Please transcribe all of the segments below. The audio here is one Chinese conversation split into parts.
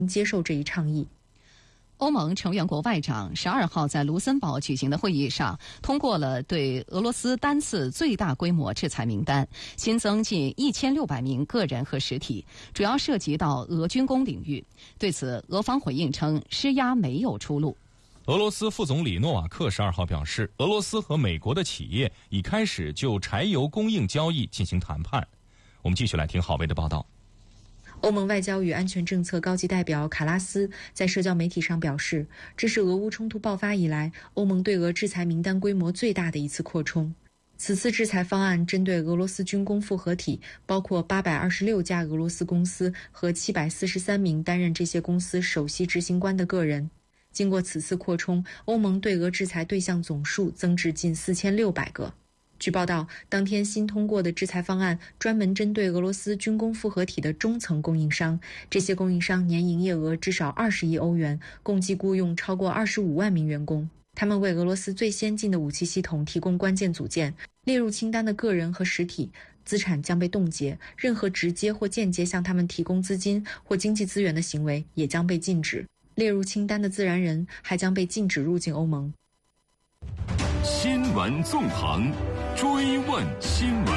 接受这一倡议。 欧盟成员国外长12号在卢森堡举行的会议上，通过了对俄罗斯单次最大规模制裁名单，新增近1600名个人和实体，主要涉及到俄军工领域。对此，俄方回应称，施压没有出路。 俄罗斯副总理诺瓦克12号表示，俄罗斯和美国的企业已开始就柴油供应交易进行谈判。我们继续来听郝维的报道。 欧盟外交与安全政策高级代表卡拉斯在社交媒体上表示，这是俄乌冲突爆发以来欧盟对俄制裁名单规模最大的一次扩充。此次制裁方案针对俄罗斯军工复合体，包括826家俄罗斯公司和743名担任这些公司首席执行官的个人。经过此次扩充，欧盟对俄制裁对象总数增至近4600个。据报道，当天新通过的制裁方案专门针对俄罗斯军工复合体的中层供应商，这些供应商年营业额至少20亿欧元，共计雇用超过25万名员工。他们为俄罗斯最先进的武器系统提供关键组件。列入清单的个人和实体资产将被冻结，任何直接或间接向他们提供资金或经济资源的行为也将被禁止。列入清单的自然人还将被禁止入境欧盟。 新闻纵横，追问新闻。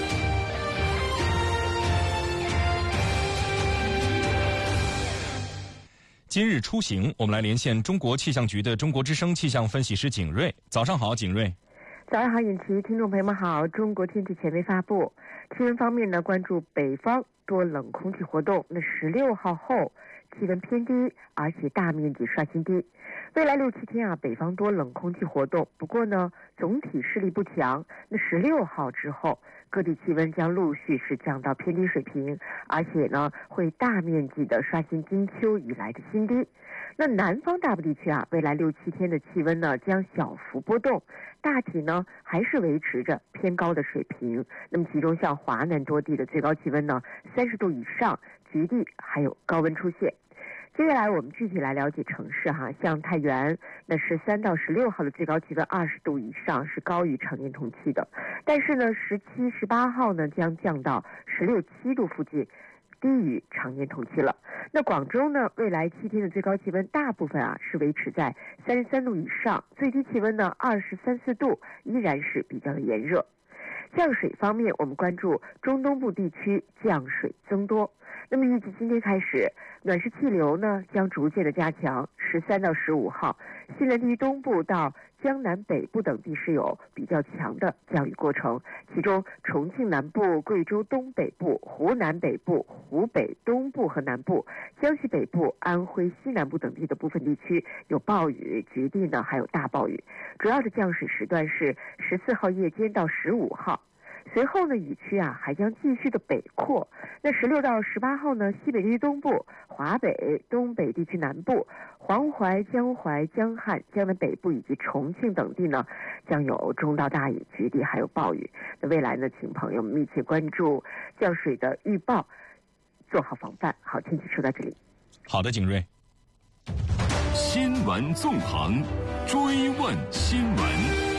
今日出行，我们来连线中国气象局的中国之声气象分析师景瑞。早上好，景瑞。 早上好，尹奇，听众朋友们好。中国天气权威发布，气温方面呢，关注北方多冷空气活动。那16号后气温偏低，而且大面积刷新低。未来6-7天北方多冷空气活动，不过呢，总体势力不强。那16号之后，各地气温将陆续是降到偏低水平，而且呢，会大面积的刷新金秋以来的新低。那南方大部地区未来6-7天的气温呢，将小幅波动，大体呢还是维持着偏高的水平。那么其中像华南多地的最高气温呢，30度以上，局地还有高温出现。接下来我们具体来了解城市像太原，那13到16号的最高气温20度以上，是高于常年同期的。但是呢，17、18号呢将降到16、7度附近，低于常年同期了。那广州呢，未来7天的最高气温大部分是维持在33度以上，最低气温呢23、24度，依然是比较的炎热。降水方面，我们关注中东部地区降水增多。那么预计今天开始，暖湿气流呢将逐渐的加强，13到15号，西南地区东部到江南北部等地是有比较强的降雨过程，其中重庆南部、贵州东北部、湖南北部、湖北东部和南部、江西北部、安徽西南部等地的部分地区有暴雨，局地呢还有大暴雨。主要的降水时段是14号夜间到15号。随后呢，雨区还将继续的北扩。那16到18号呢，西北地区东部、华北、东北地区南部、黄淮、江汉、江南北部以及重庆等地呢，将有中到大雨，局地还有暴雨。那未来呢，请朋友们密切关注降水的预报，做好防范。好，天气说到这里。 好的，景瑞。 新闻纵横，追问新闻。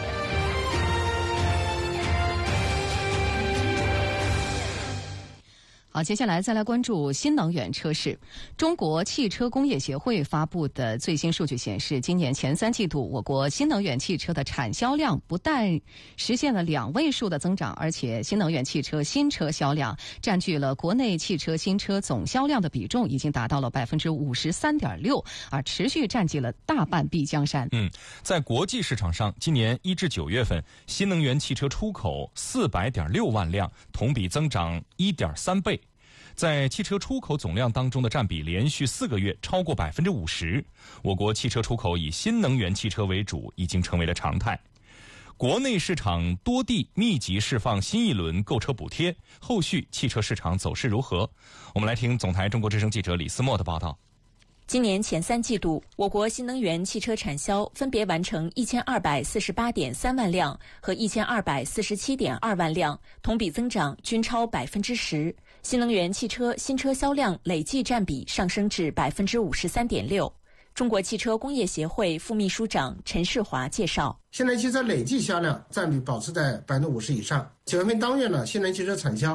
好，接下来再来关注新能源车市。中国汽车工业协会发布的最新数据显示，今年前3季度，我国新能源汽车的产销量不但实现了2位数的增长，而且新能源汽车新车销量占据了国内汽车新车总销量的比重已经达到了53.6%，而持续占据了大半壁江山。 在国际市场上，今年1至9月份，新能源汽车出口400.6万辆，同比增长1.3倍。在汽车出口总量当中的占比连续4个月超过50%，我国汽车出口以新能源汽车为主，已经成为了常态。国内市场多地密集释放新一轮购车补贴，后续汽车市场走势如何？我们来听总台中国之声记者李思墨的报道。 今年前3季度，我国新能源汽车产销分别完成1248.3万辆和1247.2万辆，同比增长均超10%。新能源汽车新车销量累计占比上升至53.6%。 中国汽车工业协会副秘书长陈世华介绍， 新能源汽车累计销量占比保持在50%以上。9月份当月呢，新能源汽车产销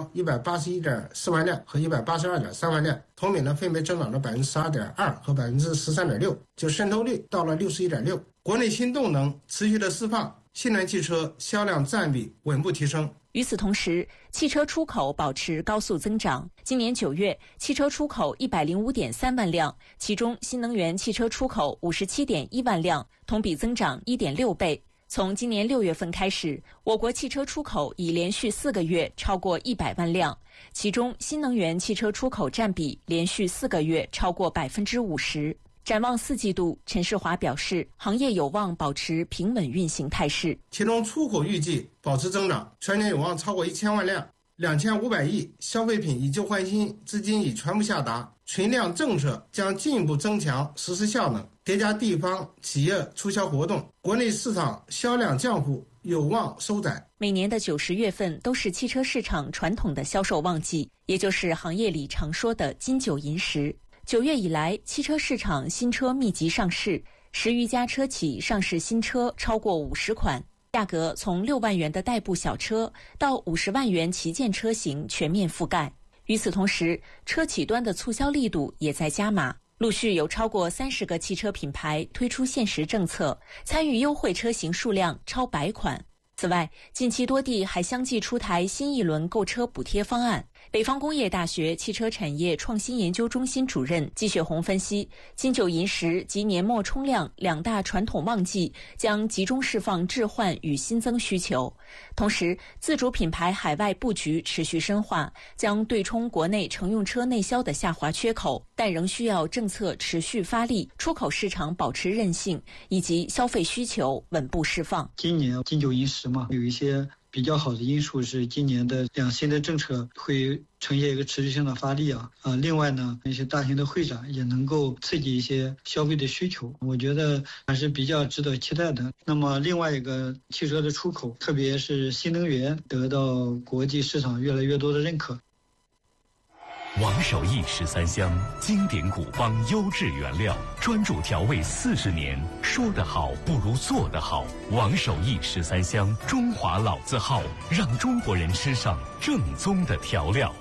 181.4万辆和182.3万辆，同比呢分别增长了12.2%和13.6%，就渗透率到了61.6%。国内新动能持续的释放，新能源汽车销量占比稳步提升。 与此同时，汽车出口保持高速增长。今年9月，汽车出口105.3万辆，其中新能源汽车出口57.1万辆，同比增长1.6倍。从今年6月份开始，我国汽车出口已连续4个月超过100万辆，其中新能源汽车出口占比连续4个月超过50%。展望4季度，陈世华表示，行业有望保持平稳运行态势。 其中出口预计保持增长，全年有望超过1000万辆，2500亿消费品以旧换新资金已全部下达，存量政策将进一步增强实施效能，叠加地方企业促销活动，国内市场销量降幅有望收窄。 每年的9、10月份都是汽车市场传统的销售旺季，也就是行业里常说的金九银十。9月以来，汽车市场新车密集上市，10余家车企上市新车超过50款，价格从6万元的代步小车到50万元旗舰车型全面覆盖。与此同时，车企端的促销力度也在加码，陆续有超过30个汽车品牌推出限时政策，参与优惠车型数量超100款。此外，近期多地还相继出台新一轮购车补贴方案。北方工业大学汽车产业创新研究中心主任季雪红分析，金九银十及年末冲量2大传统旺季将集中释放置换与新增需求，同时自主品牌海外布局持续深化，将对冲国内乘用车内销的下滑缺口，但仍需要政策持续发力，出口市场保持韧性，以及消费需求稳步释放。 今年金九银十嘛，有一些比较好的因素是今年的两新的政策会呈现一个持续性的发力另外呢，一些大型的会展也能够刺激一些消费的需求，我觉得还是比较值得期待的。那么另外一个汽车的出口，特别是新能源得到国际市场越来越多的认可。 王守义13香，经典古方优质原料，专注调味40年，说得好不如做得好。王守义13香，中华老字号，让中国人吃上正宗的调料。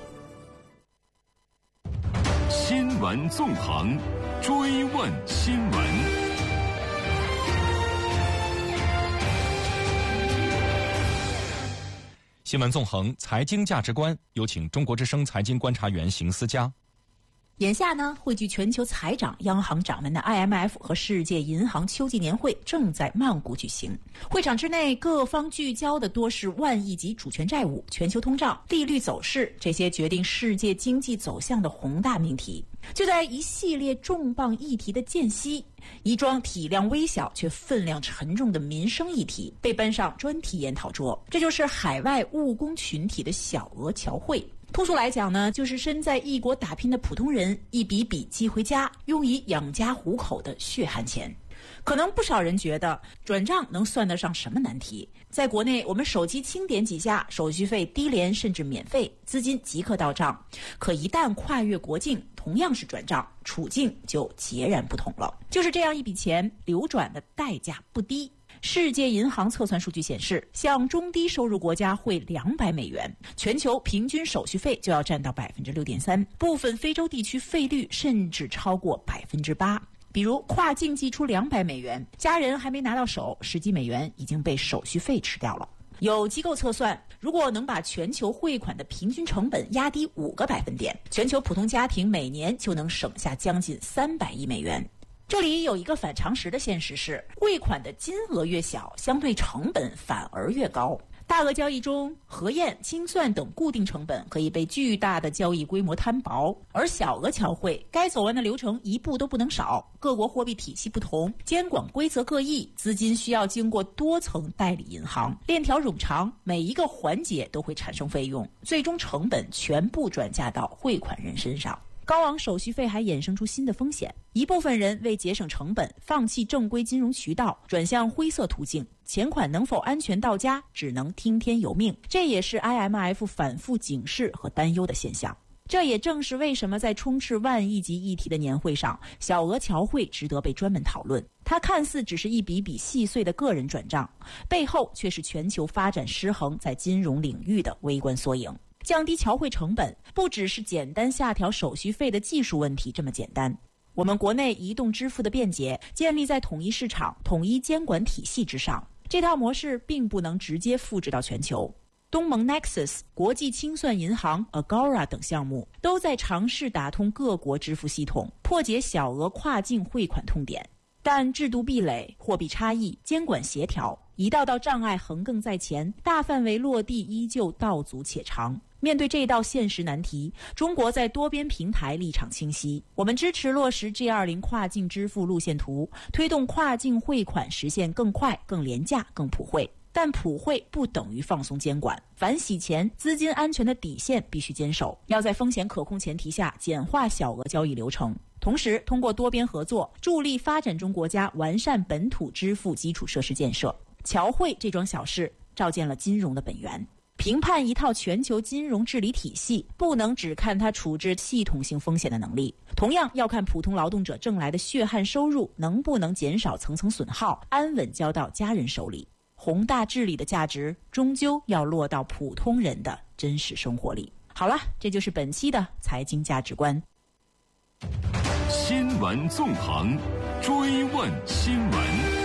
新闻纵横，追问新闻。 新闻纵横，财经价值观，有请中国之声财经观察员邢思佳。 眼下呢，汇聚全球财长、央行长们的 IMF 和世界银行秋季年会正在曼谷举行。会场之内，各方聚焦的多是万亿级主权债务、全球通胀、利率走势这些决定世界经济走向的宏大命题。就在一系列重磅议题的间隙，一桩体量微小却分量沉重的民生议题被搬上专题研讨桌，这就是海外务工群体的小额侨汇。通俗来讲呢，就是身在异国打拼的普通人一笔笔寄回家，用以养家糊口的血汗钱。可能不少人觉得转账能算得上什么难题？在国内，我们手机轻点几下，手续费低廉甚至免费，资金即刻到账。可一旦跨越国境，同样是转账，处境就截然不同了。就是这样一笔钱，流转的代价不低。世界银行测算数据显示，向中低收入国家汇200美元，全球平均手续费就要占到6.3%，部分非洲地区费率甚至超过8%。比如跨境寄出200美元，家人还没拿到手，10几美元已经被手续费吃掉了。有机构测算，如果能把全球汇款的平均成本压低5个百分点，全球普通家庭每年就能省下将近300亿美元。这里有一个反常识的现实是，汇款的金额越小，相对成本反而越高。大额交易中，核验、清算等固定成本可以被巨大的交易规模摊薄，而小额侨汇该走完的流程一步都不能少。各国货币体系不同，监管规则各异，资金需要经过多层代理银行，链条冗长，每一个环节都会产生费用，最终成本全部转嫁到汇款人身上。高昂手续费还衍生出新的风险，一部分人为节省成本，放弃正规金融渠道，转向灰色途径，钱款能否安全到家，只能听天由命。这也是 IMF 反复警示和担忧的现象。 这也正是为什么在充斥万亿级议题的年会上，小额侨汇值得被专门讨论。它看似只是一笔笔细碎的个人转账，背后却是全球发展失衡在金融领域的微观缩影。降低侨汇成本不只是简单下调手续费的技术问题这么简单。我们国内移动支付的便捷建立在统一市场、统一监管体系之上，这套模式并不能直接复制到全球。东盟 Nexus、国际清算银行 Agora 等项目都在尝试打通各国支付系统，破解小额跨境汇款痛点。但制度壁垒、货币差异、监管协调，一道道障碍横亘在前，大范围落地依旧道阻且长。面对这道现实难题，中国在多边平台立场清晰。我们支持落实 G20 跨境支付路线图，推动跨境汇款实现更快、更廉价、更普惠。但普惠不等于放松监管，反洗钱、资金安全的底线必须坚守，要在风险可控前提下简化小额交易流程，同时通过多边合作助力发展中国家完善本土支付基础设施建设。侨汇这桩小事照见了金融的本源。评判一套全球金融治理体系，不能只看它处置系统性风险的能力，同样要看普通劳动者挣来的血汗收入能不能减少层层损耗，安稳交到家人手里。宏大治理的价值终究要落到普通人的真实生活里。好了，这就是本期的财经价值观。 新闻纵横，追问新闻。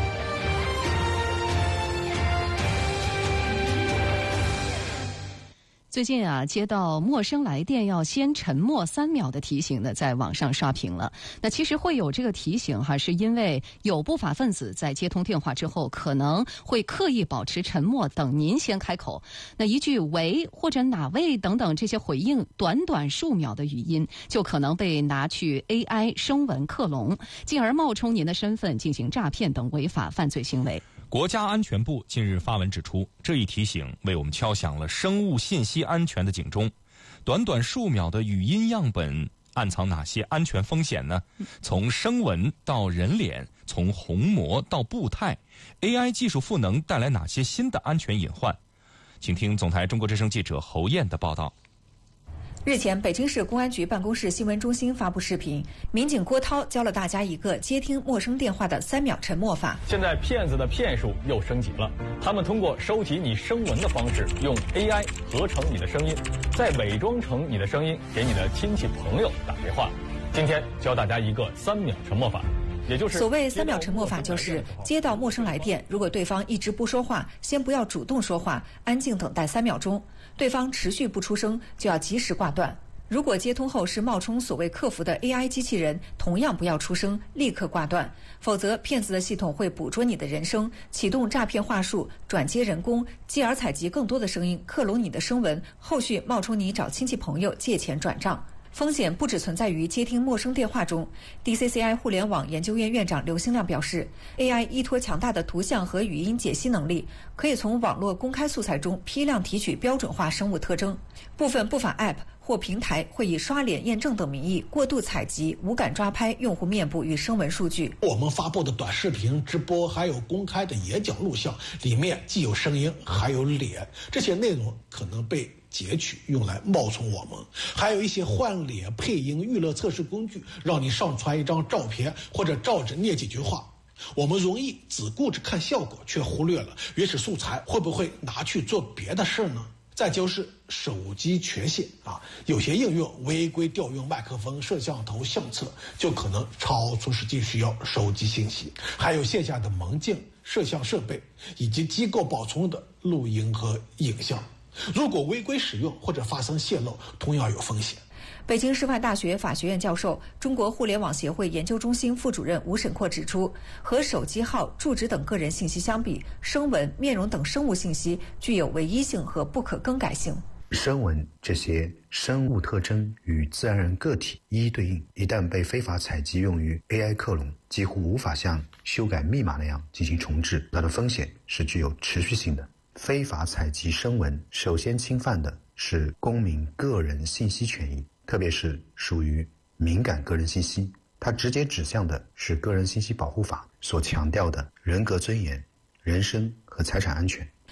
最近啊，接到陌生来电要先沉默3秒的提醒呢，在网上刷屏了。那其实会有这个提醒是因为有不法分子在接通电话之后，可能会刻意保持沉默，等您先开口。那一句喂或者哪位等等这些回应，短短数秒的语音，就可能被拿去 AI 声纹克隆，进而冒充您的身份进行诈骗等违法犯罪行为。 国家安全部近日发文指出，这一提醒为我们敲响了生物信息安全的警钟。短短数秒的语音样本暗藏哪些安全风险呢？从声纹到人脸，从虹膜到步态， AI 技术赋能带来哪些新的安全隐患？请听总台中国之声记者侯燕的报道。 日前，北京市公安局办公室新闻中心发布视频，民警郭涛教了大家一个接听陌生电话的3秒沉默法。 现在骗子的骗术又升级了，他们通过收集你声纹的方式，用 AI 合成你的声音，再伪装成你的声音给你的亲戚朋友打电话。今天教大家一个3秒沉默法，也就是所谓3秒沉默法，就是接到陌生来电，如果对方一直不说话，先不要主动说话，安静等待3秒钟。对方持续不出声，就要及时挂断。如果接通后是冒充所谓客服的 AI 机器人，同样不要出声，立刻挂断，否则骗子的系统会捕捉你的人声，启动诈骗话术，转接人工，继而采集更多的声音，克隆你的声纹，后续冒充你找亲戚朋友借钱转账。风险不只存在于接听陌生电话中。DCCI 互联网研究院院长刘兴亮表示， AI 依托强大的图像和语音解析能力，可以从网络公开素材中批量提取标准化生物特征。部分不法 App 或平台会以刷脸验证等名义过度采集、无感抓拍用户面部与声纹数据。 我们发布的短视频、直播还有公开的演讲录像，里面既有声音还有脸，这些内容可能被截取用来冒充我们。还有一些换脸配音娱乐测试工具，让你上传一张照片或者照着念几句话。我们容易只顾着看效果，却忽略了原始素材会不会拿去做别的事呢？再就是手机权限有些应用违规调用麦克风、摄像头、相册，就可能超出实际需要手机信息。还有线下的门禁、摄像设备以及机构保存的录音和影像，如果违规使用或者发生泄露，同样有风险。 北京师范大学法学院教授、中国互联网协会研究中心副主任吴沈阔指出，和手机号、住址等个人信息相比，声纹、面容等生物信息具有唯一性和不可更改性。 声纹这些生物特征与自然人个体一一对应，一旦被非法采集用于 AI 克隆，几乎无法像修改密码那样进行重置，它的风险是具有持续性的。非法采集声纹首先侵犯的是公民个人信息权益，特别是属于敏感个人信息，它直接指向的是个人信息保护法所强调的人格尊严、人身和财产安全。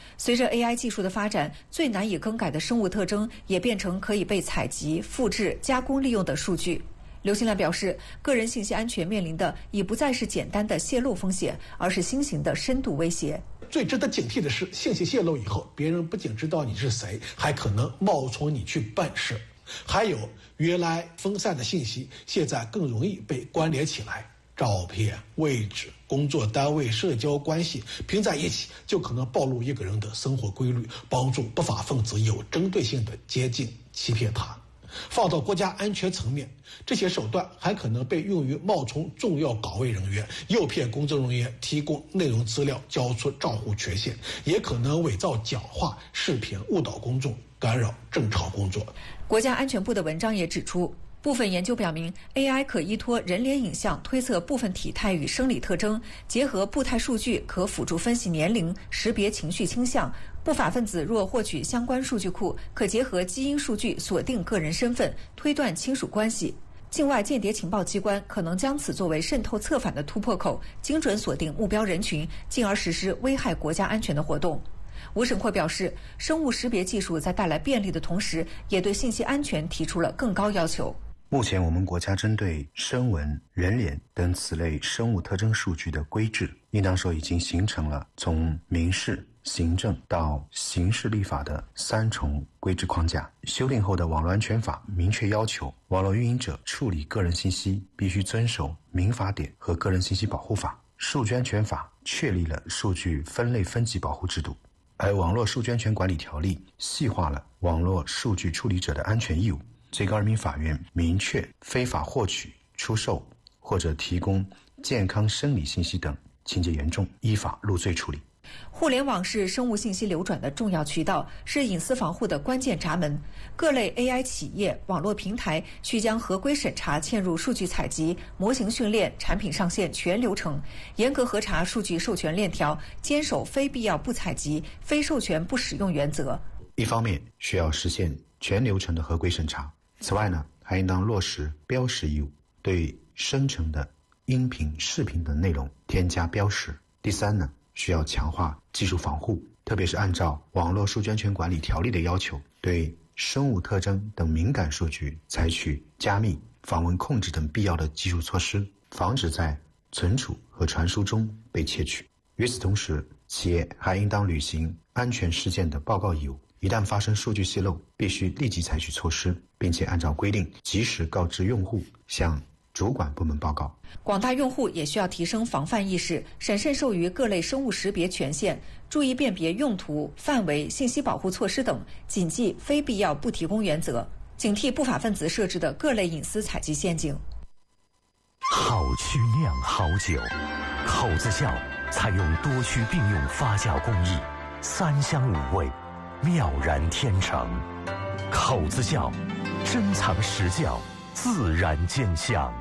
随着 AI 技术的发展，最难以更改的生物特征也变成可以被采集、复制、加工利用的数据。刘新兰表示，个人信息安全面临的已不再是简单的泄露风险，而是新型的深度威胁。 最值得警惕的是，信息泄露以后，别人不仅知道你是谁，还可能冒充你去办事。还有，原来分散的信息，现在更容易被关联起来，照片、位置、工作单位、社交关系拼在一起，就可能暴露一个人的生活规律，帮助不法分子有针对性的接近、欺骗他。放到国家安全层面，这些手段还可能被用于冒充重要岗位人员，诱骗公证人员提供内容资料，交出账户权限，也可能伪造讲话、视频误导公众，干扰正常工作。 国家安全部的文章也指出，部分研究表明 ，AI 可依托人脸影像推测部分体态与生理特征，结合步态数据可辅助分析年龄、识别情绪倾向。不法分子若获取相关数据库，可结合基因数据锁定个人身份，推断亲属关系。境外间谍情报机关可能将此作为渗透策反的突破口，精准锁定目标人群，进而实施危害国家安全的活动。吴审慧表示，生物识别技术在带来便利的同时，也对信息安全提出了更高要求。 目前我们国家针对声纹、人脸等此类生物特征数据的规制，应当说已经形成了从民事、行政到刑事立法的3重规制框架。修订后的网络安全法明确要求，网络运营者处理个人信息必须遵守民法典和个人信息保护法。数据安全法确立了数据分类分级保护制度，而网络数据安全管理条例细化了网络数据处理者的安全义务。最高人民法院明确，非法获取、出售或者提供健康生理信息等情节严重，依法入罪处理。 互联网是生物信息流转的重要渠道，是隐私防护的关键闸门。各类 AI 企业、网络平台需将合规审查嵌入数据采集、模型训练、产品上线全流程，严格核查数据授权链条，坚守非必要不采集、非授权不使用原则。 一方面需要实现全流程的合规审查，此外呢，还应当落实标识义务，对生成的音频、视频等内容添加标识。第三呢，需要强化技术防护，特别是按照网络数据安全管理条例的要求，对生物特征等敏感数据采取加密、访问控制等必要的技术措施，防止在存储和传输中被窃取。与此同时，企业还应当履行安全事件的报告义务，一旦发生数据泄露，必须立即采取措施，并且按照规定及时告知用户，向主管部门报告。 广大用户也需要提升防范意识，审慎授予各类生物识别权限，注意辨别用途、范围、信息保护措施等，谨记非必要不提供原则，警惕不法分子设置的各类隐私采集陷阱。 好曲酿好酒，口子窖采用多区并用发酵工艺，3香5味，妙然天成。口子窖，珍藏实窖，自然见香。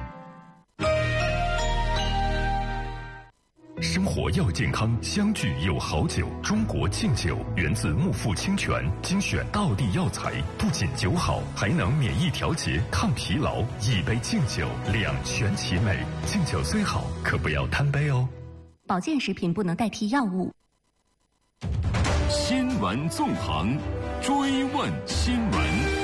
生活要健康，相聚有好酒。中国敬酒源自木富清泉，精选道地药材，不仅酒好，还能免疫调节、抗疲劳。一杯敬酒，两全其美。敬酒虽好，可不要贪杯哦。 保健食品不能代替药物。 新闻纵横，追问新闻。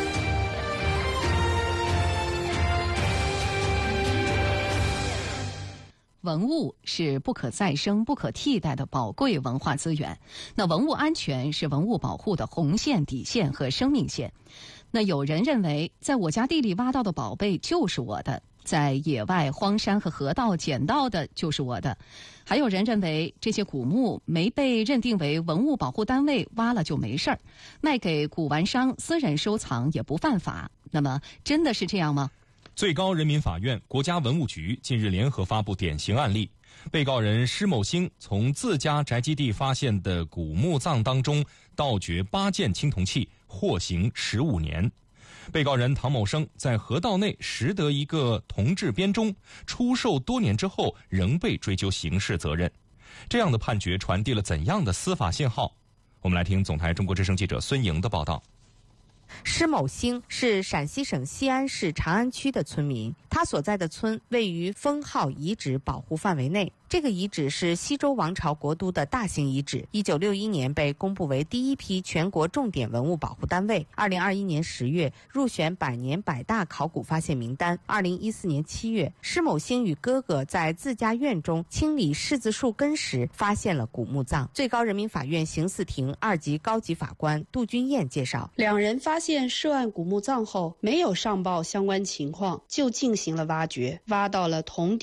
文物是不可再生、不可替代的宝贵文化资源。那文物安全是文物保护的红线、底线和生命线。那有人认为，在我家地里挖到的宝贝就是我的，在野外荒山和河道捡到的就是我的。还有人认为，这些古墓没被认定为文物保护单位，挖了就没事儿，卖给古玩商私人收藏也不犯法。那么，真的是这样吗？ 最高人民法院、国家文物局近日联合发布典型案例，被告人施某兴从自家宅基地发现的古墓葬当中盗掘8件青铜器，获刑15年。被告人唐某生在河道内拾得一个铜制编钟，出售多年之后仍被追究刑事责任。这样的判决传递了怎样的司法信号？我们来听总台中国之声记者孙莹的报道。 施某兴是陕西省西安市长安区的村民，他所在的村位于封号遗址保护范围内。 这个遗址是西周王朝国都的大型遗址，1961年被公布为第一批全国重点文物保护单位，2021年10月入选百年百大考古发现名单。2014年7月，施某星与哥哥在自家院中清理柿子树根时发现了古墓葬。最高人民法院刑事庭2级高级法官杜君燕介绍， 两人发现涉案古墓葬后，没有上报相关情况，就进行了挖掘，挖到了铜鼎